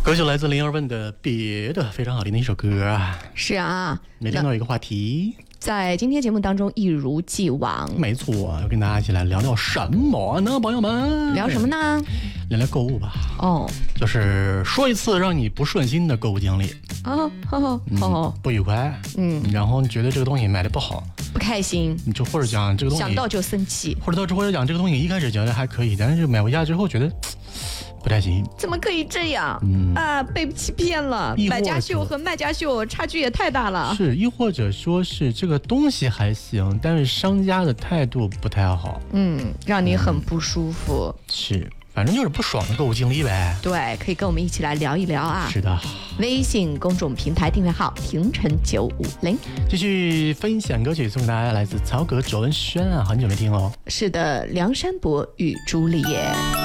歌曲来自林二问的《别的》，非常好听的一首歌啊。 是啊， 每天都有一个话题， 在今天节目当中一如既往。 没错，要跟大家一起来聊聊什么呢，朋友们？ 聊什么呢？ 聊聊购物吧。 哦， 就是说一次让你不顺心的购物经历。不愉快。然后你觉得这个东西买的不好， 不开心， 你就或者讲这个东西想到就生气， 或者讲这个东西一开始觉得还可以，但是买回家之后觉得不太行， 怎么可以这样？被欺骗了。买家秀和卖家秀差距也太大了。 是，亦或者说是这个东西还行，但是商家的态度不太好， 让你很不舒服。 是，反正就是不爽的购物经历呗。 对，可以跟我们一起来聊一聊啊。 是的， 微信公众平台订阅号平成950， 继续分享歌曲送给大家，来自曹格、周文轩啊，很久没听哦。 是的，梁山伯与朱丽叶。